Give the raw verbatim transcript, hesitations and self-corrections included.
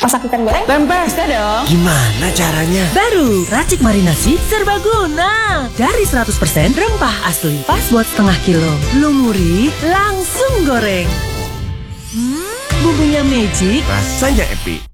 Masak ikan goreng? Tempe. Bisa dong. Gimana caranya? Baru racik marinasi serbaguna. Dari seratus persen rempah asli. Pas buat setengah kilo. Lumuri, langsung goreng. Hmm, bumbunya magic. Rasanya epic.